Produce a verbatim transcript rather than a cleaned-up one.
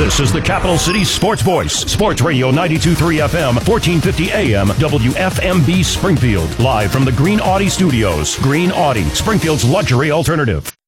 This is the Capital City Sports Voice, Sports Radio ninety-two point three F M, fourteen fifty A M, W F M B Springfield. Live from the Green Audi Studios. Green Audi, Springfield's luxury alternative.